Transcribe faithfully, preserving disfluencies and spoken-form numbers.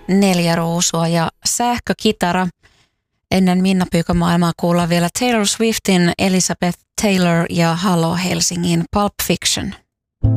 Neljä ruusua ja sähkökitara. Ennen Minna Pyykämaailmaa kuullaan vielä Taylor Swiftin Elizabeth Taylor ja Hallo Helsingin Pulp Fiction.